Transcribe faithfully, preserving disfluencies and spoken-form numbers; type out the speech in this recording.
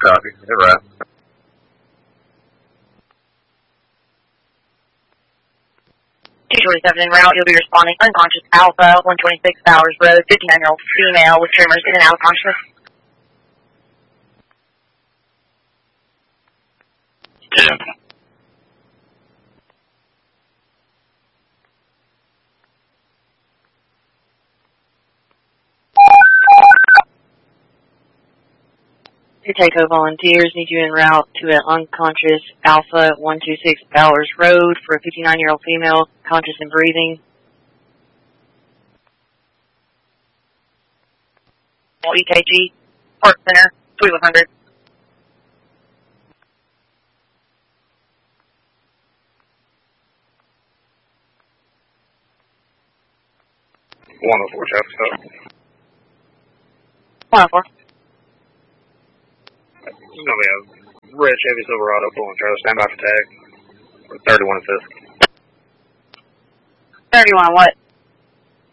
copy. All right. two twenty-seven en route, you'll be responding unconscious Alpha, one twenty-six Bowers Road, fifty-nine-year-old female with tremors in and out of consciousness. ten. Your Takeover volunteers need you en route to an unconscious Alpha, one twenty-six Bowers Road for a fifty-nine-year-old female, conscious and breathing. E K G, Park Center, twenty-one hundred. one oh four, traffic stop. one oh four. It's going to be a red Chevy Silverado pulling trailer. Stand by for tag. thirty-one and fifth. thirty-one what?